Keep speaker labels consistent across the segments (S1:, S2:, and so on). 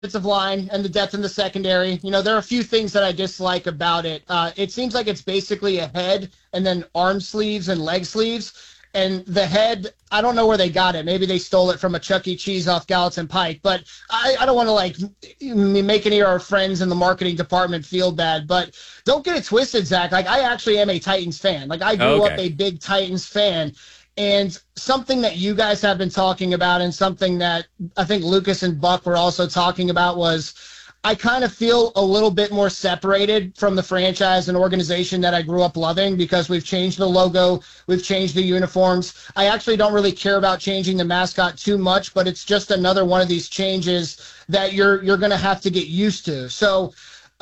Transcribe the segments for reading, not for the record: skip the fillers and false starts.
S1: offensive line and the depth in the secondary. There are a few things that I dislike about it. It seems like it's basically a head and then arm sleeves and leg sleeves. And the head, I don't know where they got it. Maybe they stole it from a Chuck E. Cheese off Gallatin Pike. But I don't want to, make any of our friends in the marketing department feel bad. But don't get it twisted, Zach. I actually am a Titans fan. I grew up a big Titans fan. And something that you guys have been talking about and something that I think Lucas and Buck were also talking about was I kind of feel a little bit more separated from the franchise and organization that I grew up loving because we've changed the logo, we've changed the uniforms. I actually don't really care about changing the mascot too much, but it's just another one of these changes that you're going to have to get used to. So,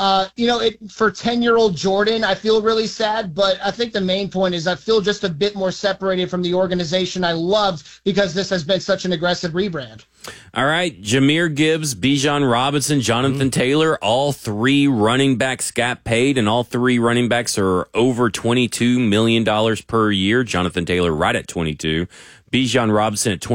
S1: for 10-year-old Jordan, I feel really sad, but I think the main point is I feel just a bit more separated from the organization I loved because this has been such an aggressive rebrand.
S2: All right, Jahmyr Gibbs, Bijan Robinson, Jonathan Taylor, all three running backs got paid, and all three running backs are over $22 million per year. Jonathan Taylor right at 22, Bijan Robinson at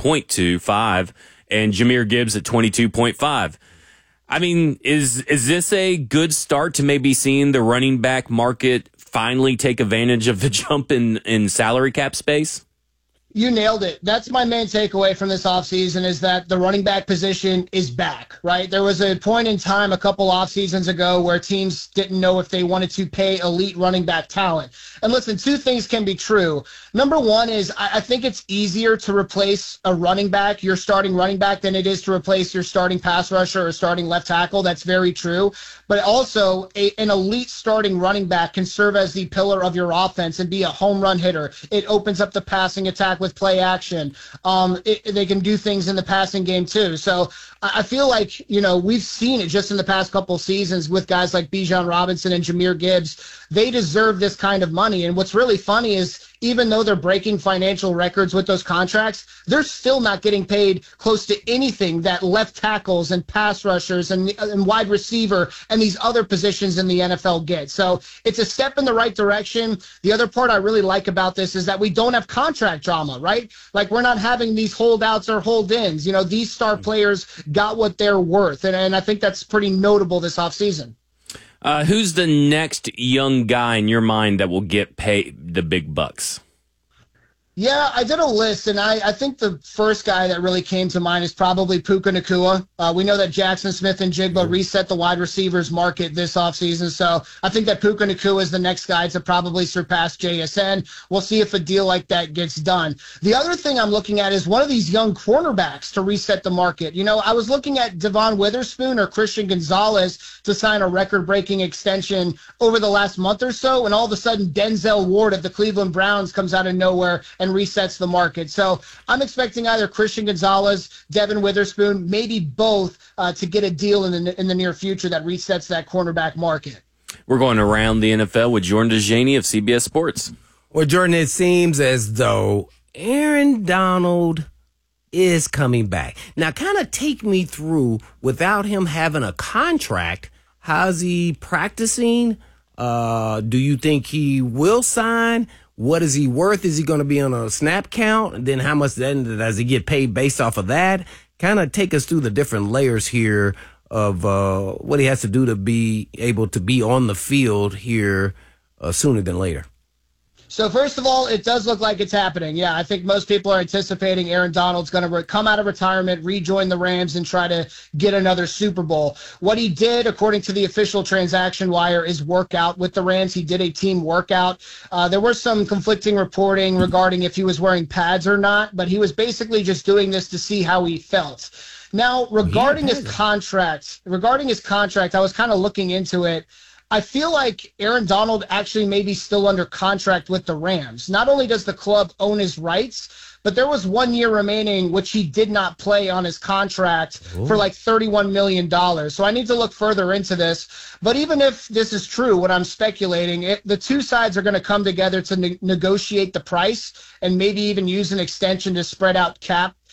S2: 22.25, and Jahmyr Gibbs at 22.5. I mean, is this a good start to maybe seeing the running back market finally take advantage of the jump in salary cap space?
S1: You nailed it. That's my main takeaway from this offseason is that the running back position is back, right? There was a point in time a couple off seasons ago where teams didn't know if they wanted to pay elite running back talent. And listen, two things can be true. Number one is I think it's easier to replace a running back, your starting running back, than it is to replace your starting pass rusher or starting left tackle. That's very true. But also an elite starting running back can serve as the pillar of your offense and be a home run hitter. It opens up the passing attack with play action. They can do things in the passing game too. So I feel like, we've seen it just in the past couple seasons with guys like Bijan Robinson and Jahmyr Gibbs. They deserve this kind of money. And what's really funny is even though they're breaking financial records with those contracts, they're still not getting paid close to anything that left tackles and pass rushers and wide receiver and these other positions in the NFL get. So it's a step in the right direction. The other part I really like about this is that we don't have contract drama, right? Like we're not having these holdouts or hold-ins. These star players got what they're worth. And I think that's pretty notable this offseason.
S2: Who's the next young guy in your mind that will get paid the big bucks?
S1: Yeah, I did a list, and I think the first guy that really came to mind is probably Puka Nacua. We know that Jackson Smith and Jigba reset the wide receivers market this offseason, so I think that Puka Nacua is the next guy to probably surpass JSN. We'll see if a deal like that gets done. The other thing I'm looking at is one of these young cornerbacks to reset the market. I was looking at Devon Witherspoon or Christian Gonzalez to sign a record-breaking extension over the last month or so, and all of a sudden Denzel Ward of the Cleveland Browns comes out of nowhere and resets the market. So I'm expecting either Christian Gonzalez, Devin Witherspoon, maybe both to get a deal in the near future that resets that cornerback market.
S2: We're going around the NFL with Jordan DeJaney of CBS Sports.
S3: Well, Jordan, it seems as though Aaron Donald is coming back. Now, kind of take me through, without him having a contract, how's he practicing? Do you think he will sign? What is he worth? Is he going to be on a snap count? And then how much then does he get paid based off of that? Kind of take us through the different layers here of what he has to do to be able to be on the field here sooner than later.
S1: So first of all, it does look like it's happening. Yeah, I think most people are anticipating Aaron Donald's going to come out of retirement, rejoin the Rams, and try to get another Super Bowl. What he did, according to the official transaction wire, is work out with the Rams. He did a team workout. There was some conflicting reporting regarding if he was wearing pads or not, but he was basically just doing this to see how he felt. Now, regarding his contract, I was kind of looking into it. I feel like Aaron Donald actually may be still under contract with the Rams. Not only does the club own his rights, but there was 1 year remaining, which he did not play on his contract for like $31 million. So I need to look further into this. But even if this is true, what I'm speculating, the two sides are going to come together to negotiate the price and maybe even use an extension to spread out cap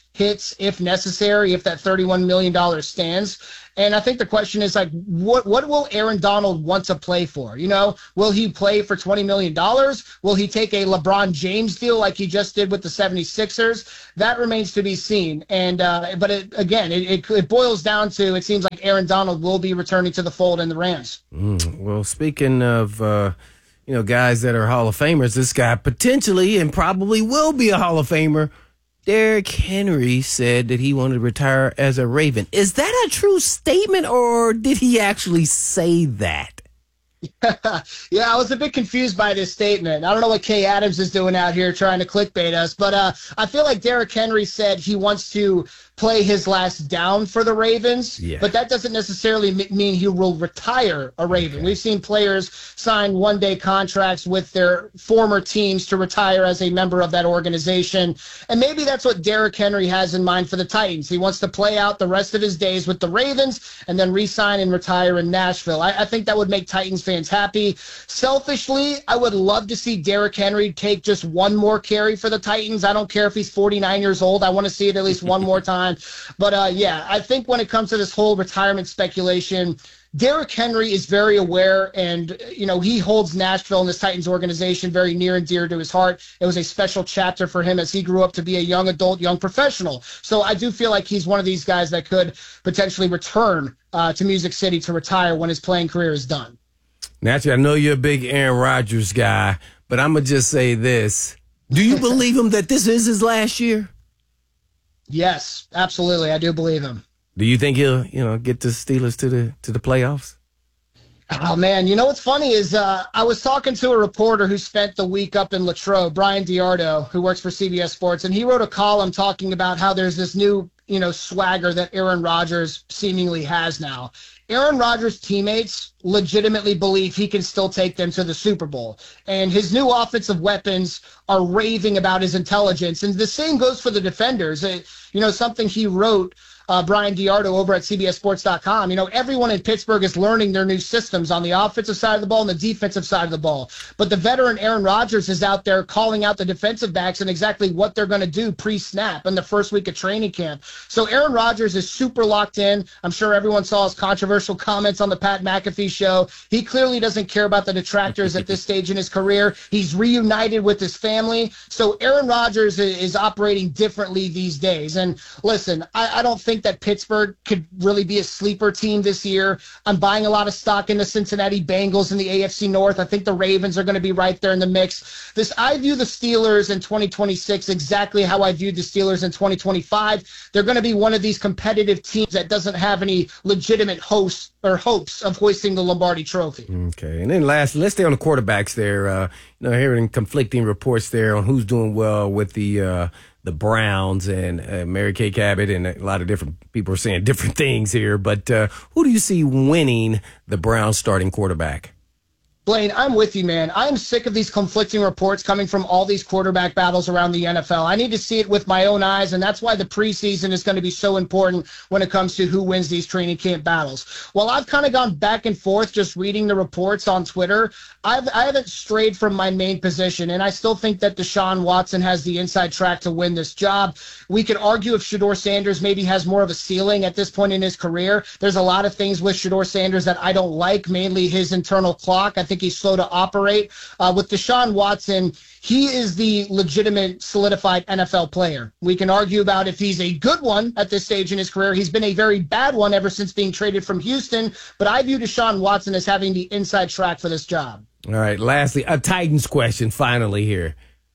S1: hits if necessary, if that $31 million stands. And I think the question is, like, what will Aaron Donald want to play for? You know, will he play for $20 million? Will he take a LeBron James deal like he just did with the 76ers? That remains to be seen. And but it boils down to, it seems like Aaron Donald will be returning to the fold in the Rams.
S3: Well, speaking of guys that are Hall of Famers, this guy potentially and probably will be a Hall of Famer. Derrick Henry said that he wanted to retire as a Raven. Is that a true statement, or did he actually say that?
S1: Yeah, I was a bit confused by this statement. I don't know what Kay Adams is doing out here trying to clickbait us, but I feel like Derrick Henry said he wants to play his last down for the Ravens, but that doesn't necessarily mean he will retire a Raven. Okay. We've seen players sign one-day contracts with their former teams to retire as a member of that organization, and maybe that's what Derrick Henry has in mind for the Titans. He wants to play out the rest of his days with the Ravens and then re-sign and retire in Nashville. I think that would make Titans fans happy. Selfishly, I would love to see Derrick Henry take just one more carry for the Titans. I don't care if he's 49 years old. I want to see it at least one more time. But I think when it comes to this whole retirement speculation, Derrick Henry is very aware, and he holds Nashville and this Titans organization very near and dear to his heart. It was a special chapter for him as he grew up to be a young adult, young professional. So I do feel like he's one of these guys that could potentially return to Music City to retire when his playing career is done.
S3: Naturally, I know you're a big Aaron Rodgers guy, but I'm going to just say this. Do you believe him that this is his last year?
S1: Yes, absolutely. I do believe him.
S3: Do you think he'll, get the Steelers to the playoffs?
S1: Oh, man. You know what's funny is I was talking to a reporter who spent the week up in Latrobe, Brian Diardo, who works for CBS Sports, and he wrote a column talking about how there's this new, swagger that Aaron Rodgers seemingly has now. Aaron Rodgers' teammates legitimately believe he can still take them to the Super Bowl. And his new offensive weapons are raving about his intelligence. And the same goes for the defenders. Something he wrote, Brian Diardo over at CBSSports.com. Everyone in Pittsburgh is learning their new systems on the offensive side of the ball and the defensive side of the ball. But the veteran Aaron Rodgers is out there calling out the defensive backs and exactly what they're going to do pre-snap in the first week of training camp. So Aaron Rodgers is super locked in. I'm sure everyone saw his controversial comments on the Pat McAfee show. He clearly doesn't care about the detractors at this stage in his career. He's reunited with his family. So Aaron Rodgers is operating differently these days. And listen, I don't think that Pittsburgh could really be a sleeper team this year. I'm buying a lot of stock in the Cincinnati Bengals in the AFC North. I think the Ravens are going to be right there in the mix. I view the Steelers in 2026 exactly how I viewed the Steelers in 2025. They're going to be one of these competitive teams that doesn't have any legitimate hopes of hoisting the Lombardi Trophy. Okay,
S3: and then lastly, let's stay on the quarterbacks there. Hearing conflicting reports there on who's doing well with the Browns and Mary Kay Cabot, and a lot of different people are saying different things here. But who do you see winning the Browns starting quarterback?
S1: Blaine, I'm with you, man. I'm sick of these conflicting reports coming from all these quarterback battles around the NFL. I need to see it with my own eyes, and that's why the preseason is going to be so important when it comes to who wins these training camp battles. While I've kind of gone back and forth just reading the reports on Twitter, I haven't strayed from my main position, and I still think that Deshaun Watson has the inside track to win this job. We could argue if Shedeur Sanders maybe has more of a ceiling at this point in his career. There's a lot of things with Shedeur Sanders that I don't like, mainly his internal clock. I think he's slow to operate. With Deshaun Watson, he is the legitimate solidified NFL player. We can argue about if he's a good one at this stage in his career. He's been a very bad one ever since being traded from Houston, but I view Deshaun Watson as having the inside track for this job.
S3: All right, lastly, a Titans question finally here.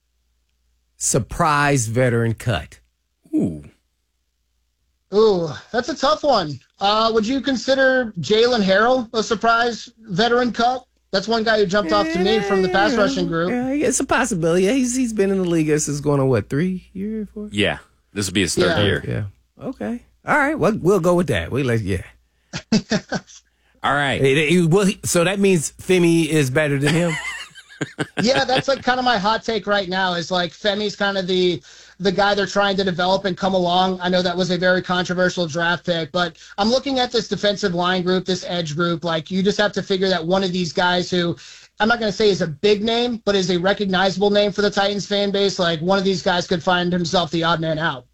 S3: Surprise veteran cut.
S1: Ooh, that's a tough one. Would you consider Jalen Harrell a surprise veteran cut? That's one guy who jumped off to me from the pass rushing group.
S3: Yeah, it's a possibility. Yeah, he's been in the league. This is going on, 3 years? 4?
S2: Yeah, this will be his third year.
S3: Yeah. Okay. All right. Well, we'll go with that.
S2: All right.
S3: So that means Femi is better than him?
S1: Yeah, that's like kind of my hot take right now is like Femi's kind of the guy they're trying to develop and come along. I know that was a very controversial draft pick, but I'm looking at this defensive line group, this edge group. Like, you just have to figure that one of these guys who I'm not going to say is a big name, but is a recognizable name for the Titans fan base. Like, one of these guys could find himself the odd man out.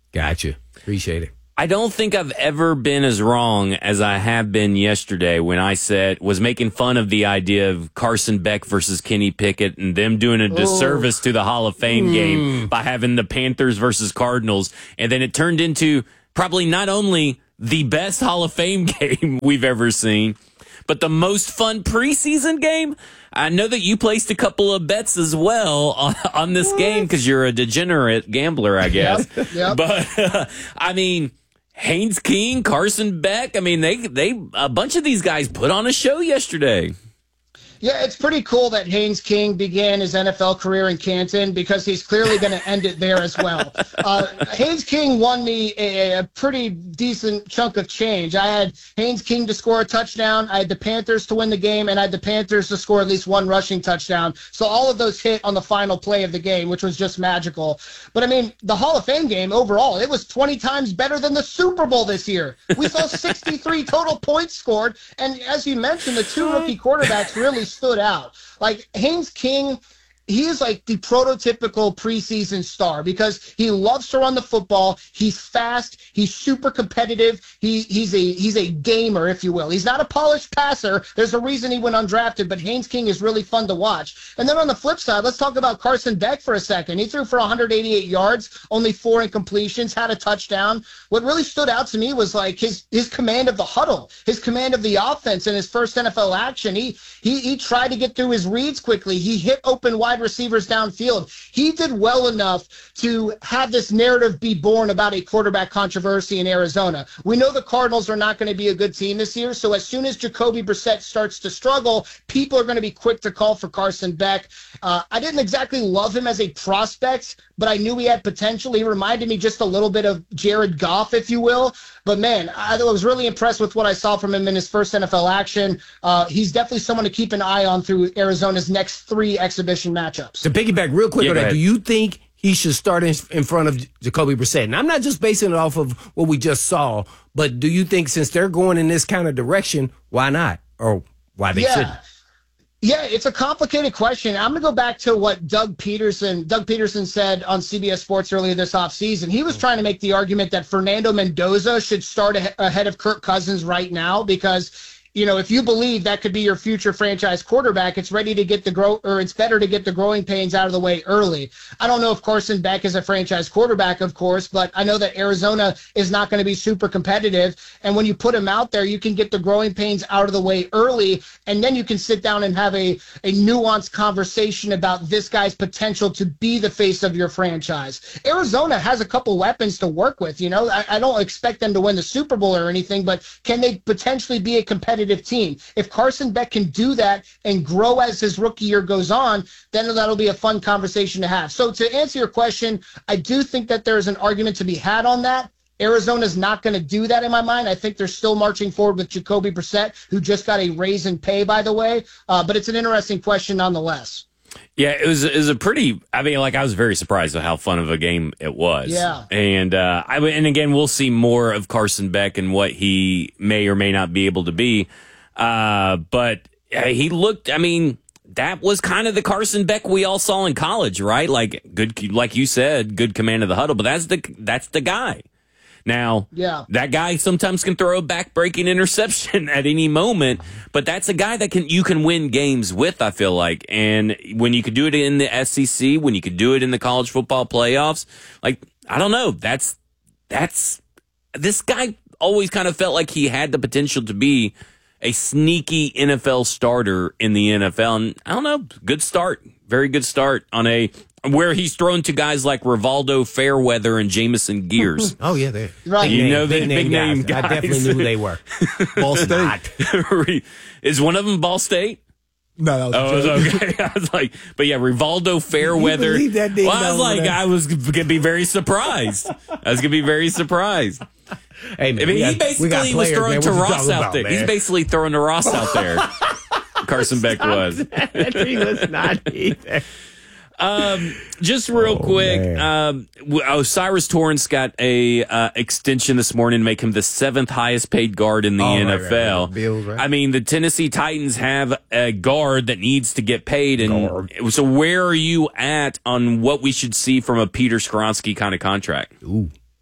S3: Gotcha. Appreciate it.
S2: I don't think I've ever been as wrong as I have been yesterday when I was making fun of the idea of Carson Beck versus Kenny Pickett and them doing a disservice to the Hall of Fame game by having the Panthers versus Cardinals. And then it turned into probably not only the best Hall of Fame game we've ever seen, but the most fun preseason game. I know that you placed a couple of bets as well on this game because you're a degenerate gambler, I guess.
S1: Yep.
S2: But, I mean, Haynes King, Carson Beck, I mean, they a bunch of these guys put on a show yesterday.
S1: Yeah, it's pretty cool that Haynes King began his NFL career in Canton because he's clearly going to end it there as well. Haynes King won me a pretty decent chunk of change. I had Haynes King to score a touchdown. I had the Panthers to win the game, and I had the Panthers to score at least one rushing touchdown. So all of those hit on the final play of the game, which was just magical. But, I mean, the Hall of Fame game overall, it was 20 times better than the Super Bowl this year. We saw 63 total points scored, and as you mentioned, the two rookie quarterbacks really stood out. Like Haynes King, he is like the prototypical preseason star because he loves to run the football. He's fast. He's super competitive. He's a gamer, if you will. He's not a polished passer. There's a reason he went undrafted, but Haynes King is really fun to watch. And then on the flip side, let's talk about Carson Beck for a second. He threw for 188 yards, only 4 incompletions, had a touchdown. What really stood out to me was like his command of the huddle, his command of the offense in his first NFL action. He tried to get through his reads quickly. He hit open wide receivers downfield. He did well enough to have this narrative be born about a quarterback controversy in Arizona. We know the Cardinals are not going to be a good team this year, so as soon as Jacoby Brissett starts to struggle, people are going to be quick to call for Carson Beck. I didn't exactly love him as a prospect, but I knew he had potential. He reminded me just a little bit of Jared Goff, if you will. But, man, I was really impressed with what I saw from him in his first NFL action. He's definitely someone to keep an eye on through Arizona's next 3 exhibition matchups.
S3: To piggyback real quick on that,
S2: go ahead.
S3: do you think he should start in front of Jacoby Brissett? And I'm not just basing it off of what we just saw, but do you think since they're going in this kind of direction, why not? Or why they shouldn't?
S1: Yeah, it's a complicated question. I'm going to go back to what Doug Peterson said on CBS Sports earlier this offseason. He was trying to make the argument that Fernando Mendoza should start ahead of Kirk Cousins right now because, you know, if you believe that could be your future franchise quarterback, it's better to get the growing pains out of the way early. I don't know if Carson Beck is a franchise quarterback, of course, but I know that Arizona is not going to be super competitive. And when you put him out there, you can get the growing pains out of the way early, and then you can sit down and have a nuanced conversation about this guy's potential to be the face of your franchise. Arizona has a couple weapons to work with. You know, I don't expect them to win the Super Bowl or anything, but can they potentially be a competitive team? If Carson Beck can do that and grow as his rookie year goes on, then that'll be a fun conversation to have. So to answer your question, I do think that there's an argument to be had on that. Arizona's not going to do that in my mind. I think they're still marching forward with Jacoby Brissett, who just got a raise in pay, by the way. But it's an interesting question nonetheless.
S2: Yeah, it was a pretty. I mean, like I was very surprised at how fun of a game it was.
S1: Yeah,
S2: and and again, we'll see more of Carson Beck and what he may or may not be able to be. But he looked. I mean, that was kind of the Carson Beck we all saw in college, right? Like good, like you said, good command of the huddle. But that's the guy. Now, that guy sometimes can throw a back-breaking interception at any moment, but that's a guy that you can win games with, I feel like. And when you could do it in the SEC, when you could do it in the college football playoffs, like, I don't know, that's this guy always kind of felt like he had the potential to be a sneaky NFL starter in the NFL. And I don't know, good start, very good start on where he's thrown to guys like Rivaldo Fairweather and Jamison Gears.
S3: Oh, yeah, they're
S1: right.
S2: You know the big name guys.
S3: I definitely knew who they were. Ball State.
S2: Is one of them Ball State?
S4: No, that was
S2: okay. I was like, but yeah, Rivaldo Fairweather. I was gonna be very surprised.
S3: Hey, man,
S2: he basically was throwing to Ross out there. He's basically throwing to Ross out there. Carson Beck was.
S3: He was not either.
S2: Just real quick, Cyrus Torrence got a extension this morning to make him the 7th highest paid guard in the NFL.
S3: Right. Bills, right?
S2: I mean, the Tennessee Titans have a guard that needs to get paid, and so where are you at on what we should see from a Peter Skoronski kind of contract?
S3: Ooh.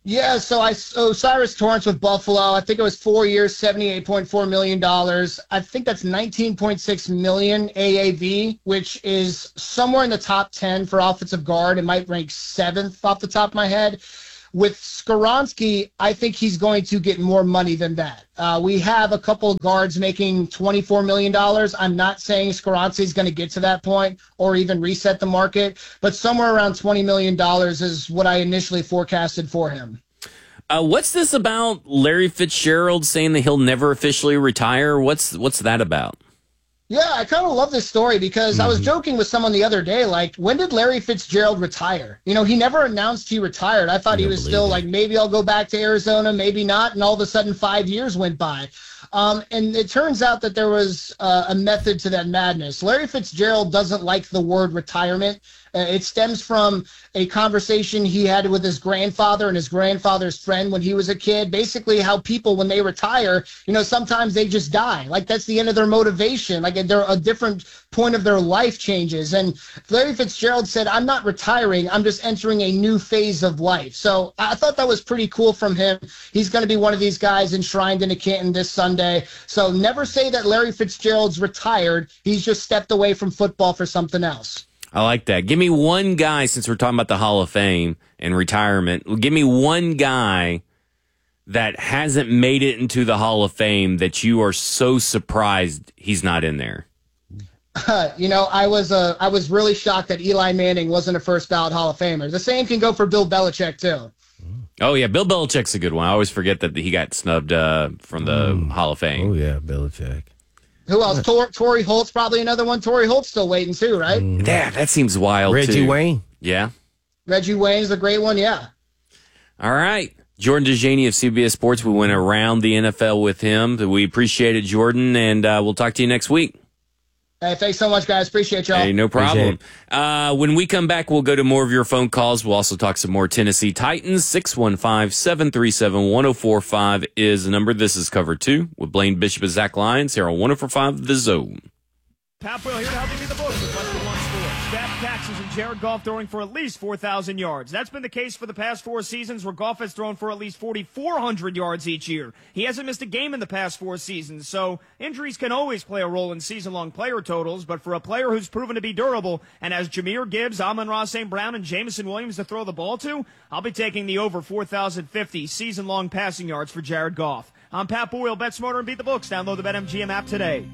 S1: Yeah, so Cyrus Torrance with Buffalo, I think it was 4 years, $78.4 million. I think that's $19.6 million AAV, which is somewhere in the top 10 for offensive guard. It might rank 7th off the top of my head. With Skoronski, I think he's going to get more money than that. We have a couple of guards making $24 million. I'm not saying Skoronski is going to get to that point or even reset the market, but somewhere around $20 million is what I initially forecasted for him.
S2: What's this about Larry Fitzgerald saying that he'll never officially retire? What's that about?
S1: Yeah, I kind of love this story because I was joking with someone the other day, like, when did Larry Fitzgerald retire? You know, he never announced he retired. I thought he was still like, maybe I'll go back to Arizona, maybe not. And all of a sudden 5 years went by. And it turns out that there was a method to that madness. Larry Fitzgerald doesn't like the word retirement. It stems from a conversation he had with his grandfather and his grandfather's friend when he was a kid. Basically, how people, when they retire, you know, sometimes they just die. Like, that's the end of their motivation. Like, they're a different point of their life changes. And Larry Fitzgerald said, I'm not retiring. I'm just entering a new phase of life. So I thought that was pretty cool from him. He's going to be one of these guys enshrined into Canton this Sunday. So never say that Larry Fitzgerald's retired. He's just stepped away from football for something else.
S2: I like that. Give me one guy, since we're talking about the Hall of Fame and retirement, give me one guy that hasn't made it into the Hall of Fame that you are so surprised he's not in there.
S1: You know, I was really shocked that Eli Manning wasn't a first ballot Hall of Famer. The same can go for Bill Belichick, too.
S2: Oh, yeah, Bill Belichick's a good one. I always forget that he got snubbed from the Hall of Fame.
S3: Oh, yeah, Belichick.
S1: Who else? Torrey Holt's probably another one. Torrey Holt's still waiting too, right?
S2: Yeah, that seems wild,
S3: Reggie
S2: too.
S3: Wayne.
S2: Yeah.
S1: Reggie Wayne's a great one, yeah.
S2: All right. Jordan DeJaney of CBS Sports. We went around the NFL with him. We appreciate it, Jordan, and we'll talk to you next week.
S1: Hey, thanks so much, guys. Appreciate y'all.
S2: Hey, no problem. When we come back, we'll go to more of your phone calls. We'll also talk some more Tennessee Titans. 615-737-1045 is the number. This is Cover 2 with Blaine Bishop and Zach Lyons here on 104.5 The Zone.
S4: Pat Boyle here to help you beat the books with Western One Sports. Staff taxes and Jared Goff throwing for at least 4,000 yards. That's been the case for the past 4 seasons where Goff has thrown for at least 4,400 yards each year. He hasn't missed a game in the past 4 seasons, so injuries can always play a role in season-long player totals, but for a player who's proven to be durable and has Jahmyr Gibbs, Amon-Ra St. Brown, and Jameson Williams to throw the ball to, I'll be taking the over 4,050 season-long passing yards for Jared Goff. I'm Pat Boyle. Bet smarter and beat the books. Download the BetMGM app today.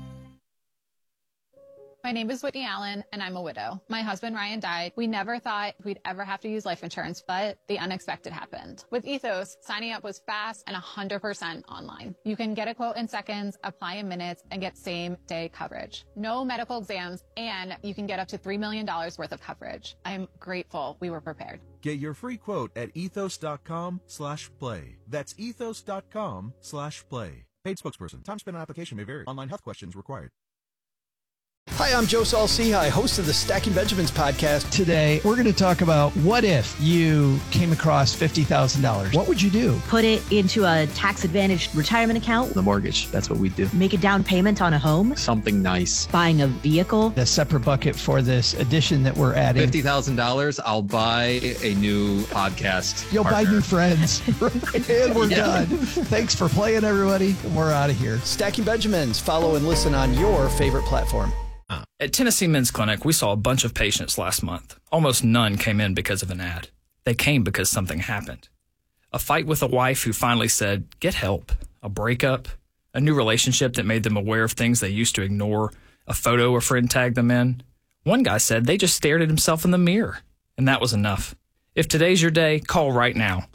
S5: My name is Whitney Allen, and I'm a widow. My husband, Ryan, died. We never thought we'd ever have to use life insurance, but the unexpected happened. With Ethos, signing up was fast and 100% online. You can get a quote in seconds, apply in minutes, and get same-day coverage. No medical exams, and you can get up to $3 million worth of coverage. I'm grateful we were prepared.
S6: Get your free quote at ethos.com/play. That's ethos.com/play. Paid spokesperson. Time spent on application may vary. Online health questions required.
S7: Hi, I'm Joe Saul-Sehy, host of the Stacking Benjamins podcast.
S8: Today, we're going to talk about what if you came across $50,000? What would you do?
S9: Put it into a tax-advantaged retirement account.
S10: The mortgage, that's what we do.
S9: Make a down payment on a home.
S10: Something nice.
S9: Buying a vehicle.
S8: A separate bucket for this addition that we're adding.
S10: $50,000, I'll buy a new podcast
S8: You'll
S10: partner.
S8: buy new friends. And we're done. Thanks for playing, everybody. We're out of here.
S7: Stacking Benjamins. Follow and listen on your favorite platform.
S11: At Tennessee Men's Clinic, we saw a bunch of patients last month. Almost none came in because of an ad. They came because something happened. A fight with a wife who finally said, get help. A breakup. A new relationship that made them aware of things they used to ignore. A photo a friend tagged them in. One guy said they just stared at himself in the mirror. And that was enough. If today's your day, call right now.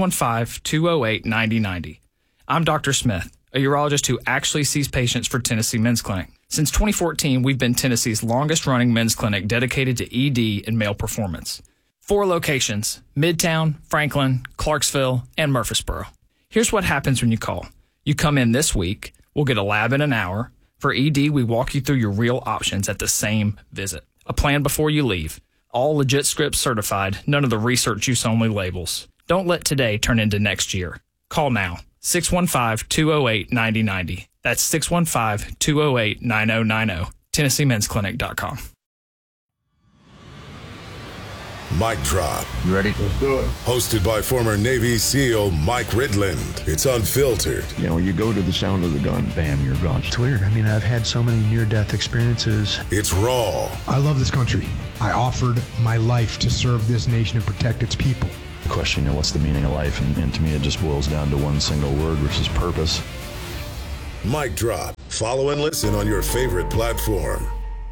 S11: 615-208-9090. I'm Dr. Smith, a urologist who actually sees patients for Tennessee Men's Clinic. Since 2014, we've been Tennessee's longest-running men's clinic dedicated to ED and male performance. 4 locations: Midtown, Franklin, Clarksville, and Murfreesboro. Here's what happens when you call. You come in this week, we'll get a lab in an hour. For ED, we walk you through your real options at the same visit. A plan before you leave. All legit scripts certified, none of the research use only labels. Don't let today turn into next year. Call now. 615-208-9090. That's 615-208-9090. TennesseeMen'sClinic.com.
S12: Mic Drop.
S13: You ready? Let's do it.
S12: Hosted by former Navy SEAL Mike Ridland. It's unfiltered.
S13: You know, you go to the sound of the gun, bam, you're gone.
S8: It's weird. I mean, I've had so many near-death experiences.
S12: It's raw.
S14: I love this country. I offered my life to serve this nation and protect its people.
S13: Question, you know, what's the meaning of life? And to me, it just boils down to one single word, which is purpose.
S12: Mic Drop. Follow and listen on your favorite platform.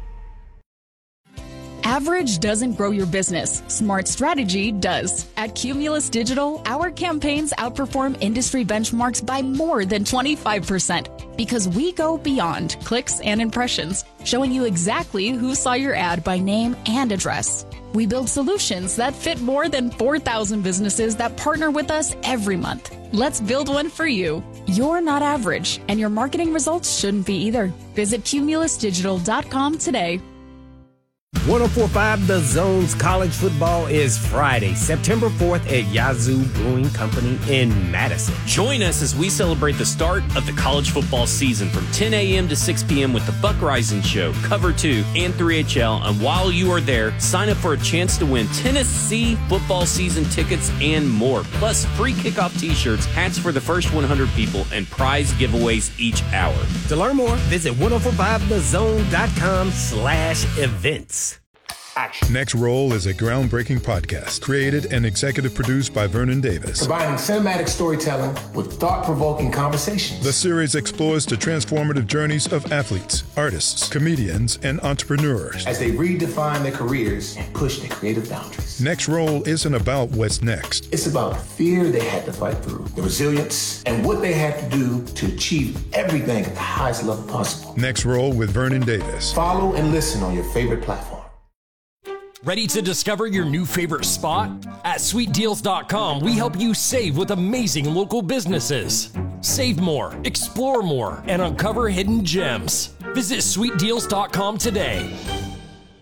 S15: Average doesn't grow your business. Smart strategy does. At Cumulus Digital, our campaigns outperform industry benchmarks by more than 25% because we go beyond clicks and impressions, showing you exactly who saw your ad by name and address. We build solutions that fit more than 4,000 businesses that partner with us every month. Let's build one for you. You're not average, and your marketing results shouldn't be either. Visit cumulusdigital.com today.
S3: 104.5 The Zone's college football is Friday, September 4th at Yazoo Brewing Company in Madison.
S2: Join us as we celebrate the start of the college football season from 10 a.m. to 6 p.m. with the Buck Rising Show, Cover 2, and 3HL. And while you are there, sign up for a chance to win Tennessee football season tickets and more. Plus, free kickoff t-shirts, hats for the first 100 people, and prize giveaways each hour.
S3: To learn more, visit 1045thezone.com/events.
S16: Next Roll is a groundbreaking podcast created and executive produced by Vernon Davis.
S17: Combining cinematic storytelling with thought-provoking conversations.
S16: The series explores the transformative journeys of athletes, artists, comedians, and entrepreneurs
S17: as they redefine their careers and push their creative boundaries.
S16: Next Roll isn't about what's next.
S17: It's about the fear they had to fight through, the resilience, and what they had to do to achieve everything at the highest level possible.
S16: Next Roll with Vernon Davis.
S17: Follow and listen on your favorite platform.
S18: Ready to discover your new favorite spot? At sweetdeals.com, we help you save with amazing local businesses. Save more, explore more, and uncover hidden gems. Visit sweetdeals.com today.